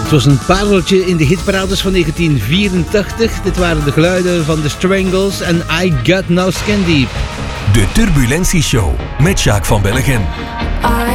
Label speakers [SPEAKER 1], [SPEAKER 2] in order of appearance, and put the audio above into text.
[SPEAKER 1] Het was een pareltje in de hitparades van 1984. Dit waren de geluiden van The Strangles en I Got No Skin Deep.
[SPEAKER 2] De Turbulentie Show met Sjaak van Bellegem.